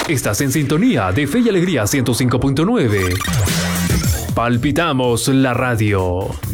Estás en sintonía de Fe y Alegría 105.9. Palpitamos la radio.